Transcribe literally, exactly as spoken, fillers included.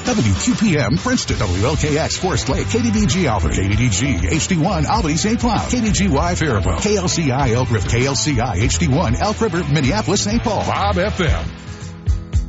W Q P M Princeton, W L K X Forest Lake, K D D G Albany, K D D G H D one Albany Saint Cloud, K D G Y Faribault, K L C I Elk River, K L C I H D one Elk River, Minneapolis Saint Paul, Bob F M,